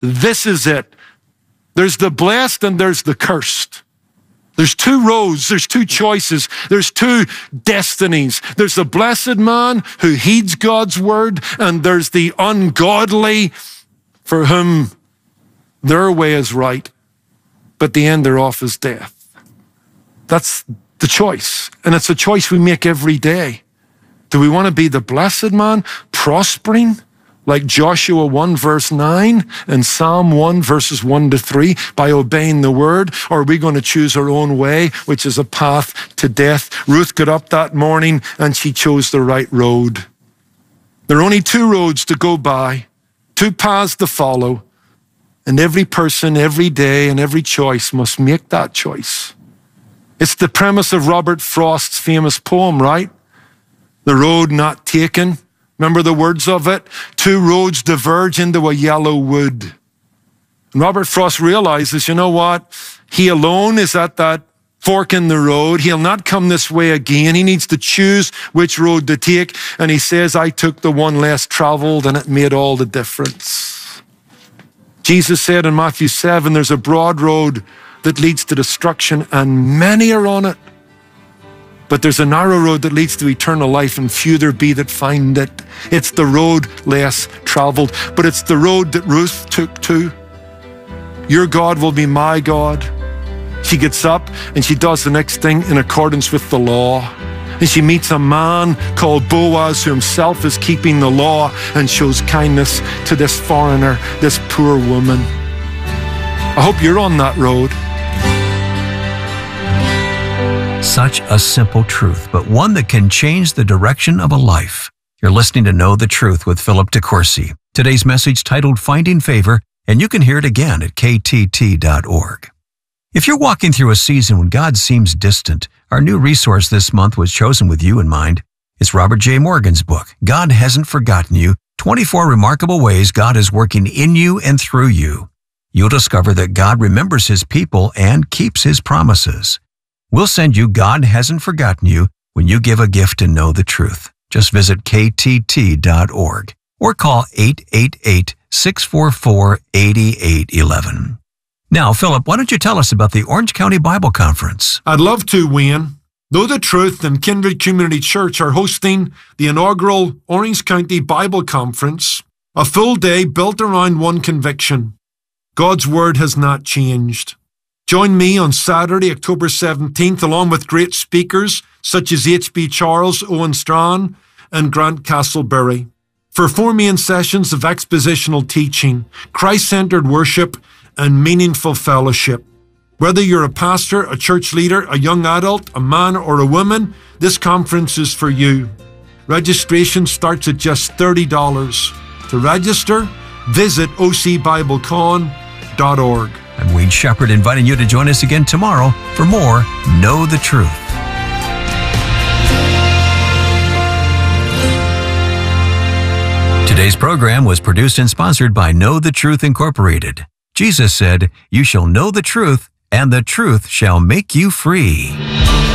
This is it. There's the blessed and there's the cursed. There's two roads, there's two choices, there's two destinies. There's the blessed man who heeds God's word, and there's the ungodly for whom their way is right, but the end thereof is death. That's the choice, and it's a choice we make every day. Do we want to be the blessed man, prospering, like Joshua 1 verse 9 and Psalm 1 verses 1 to 3 by obeying the word? Or are we going to choose our own way, which is a path to death? Ruth got up that morning and she chose the right road. There are only two roads to go by, two paths to follow. And every person, every day, and every choice must make that choice. It's the premise of Robert Frost's famous poem, right? The road not taken. Remember the words of it? Two roads diverge into a yellow wood. And Robert Frost realizes, you know what? He alone is at that fork in the road. He'll not come this way again. He needs to choose which road to take. And he says, I took the one less traveled, and it made all the difference. Jesus said in Matthew 7, there's a broad road that leads to destruction, and many are on it. But there's a narrow road that leads to eternal life, and few there be that find it. It's the road less traveled, but it's the road that Ruth took too. Your God will be my God. She gets up and she does the next thing in accordance with the law. And she meets a man called Boaz, who himself is keeping the law, and shows kindness to this foreigner, this poor woman. I hope you're on that road. Such a simple truth, but one that can change the direction of a life. You're listening to Know the Truth with Philip DeCourcy. Today's message titled Finding Favor, and you can hear it again at ktt.org. If you're walking through a season when God seems distant, our new resource this month was chosen with you in mind. It's Robert J. Morgan's book, God Hasn't Forgotten You, 24 Remarkable Ways God is Working in You and Through You. You'll discover that God remembers His people and keeps His promises. We'll send you God Hasn't Forgotten You when you give a gift to Know the Truth. Just visit ktt.org or call 888-644-8811. Now, Philip, why don't you tell us about the Orange County Bible Conference? I'd love to, Wayne. Know the Truth and Kindred Community Church are hosting the inaugural Orange County Bible Conference, a full day built around one conviction. God's Word has not changed. Join me on Saturday, October 17th, along with great speakers such as H.B. Charles, Owen Strachan, and Grant Castleberry, for 4 main sessions of expositional teaching, Christ-centered worship, and meaningful fellowship. Whether you're a pastor, a church leader, a young adult, a man, or a woman, this conference is for you. Registration starts at just $30. To register, visit ocbiblecon.org. I'm Wayne Shepherd, inviting you to join us again tomorrow for more Know the Truth. Today's program was produced and sponsored by Know the Truth Incorporated. Jesus said, "You shall know the truth, and the truth shall make you free."